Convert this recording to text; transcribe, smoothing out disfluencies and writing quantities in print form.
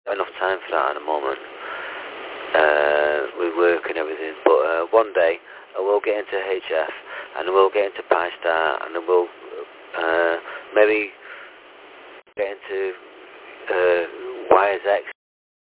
enough time for that at the moment. With work and everything, but one day I will get into HF and I will get into Pi Star and I will maybe